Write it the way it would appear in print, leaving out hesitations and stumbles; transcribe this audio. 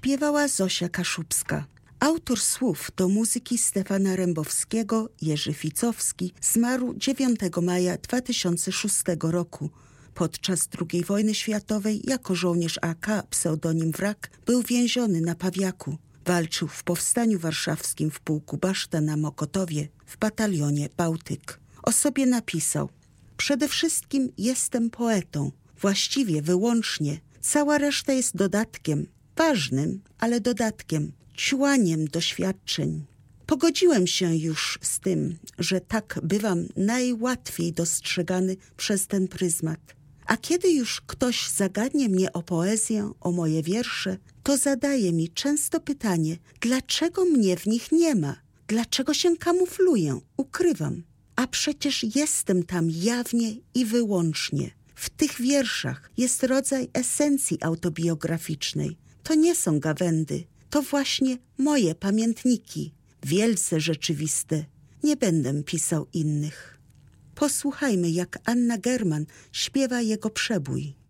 śpiewała Zosia Kaszubska. Autor słów do muzyki Stefana Rembowskiego, Jerzy Ficowski, zmarł 9 maja 2006 roku. Podczas II wojny światowej jako żołnierz AK, pseudonim Wrak, był więziony na Pawiaku. Walczył w Powstaniu Warszawskim w pułku Baszta na Mokotowie w batalionie Bałtyk. O sobie napisał: przede wszystkim jestem poetą, właściwie wyłącznie. Cała reszta jest dodatkiem, ważnym, ale dodatkiem, ciułaniem doświadczeń. Pogodziłem się już z tym, że tak bywam najłatwiej dostrzegany przez ten pryzmat. A kiedy już ktoś zagadnie mnie o poezję, o moje wiersze, to zadaje mi często pytanie, dlaczego mnie w nich nie ma? Dlaczego się kamufluję, ukrywam? A przecież jestem tam jawnie i wyłącznie. W tych wierszach jest rodzaj esencji autobiograficznej. To nie są gawędy, to właśnie moje pamiętniki, wielce rzeczywiste. Nie będę pisał innych. Posłuchajmy, jak Anna German śpiewa jego przebój.